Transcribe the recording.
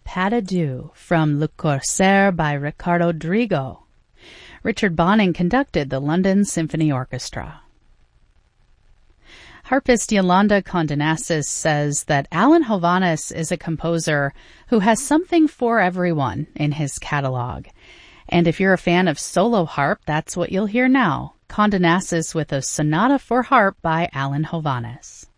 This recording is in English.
Pas de Deux from Le Corsaire by Ricardo Drigo. Richard Bonning conducted the London Symphony Orchestra. Harpist Yolanda Condenassis says that Alan Hovhaness is a composer who has something for everyone in his catalog. And if you're a fan of solo harp, that's what you'll hear now. Condenassis with a Sonata for Harp by Alan Hovhaness.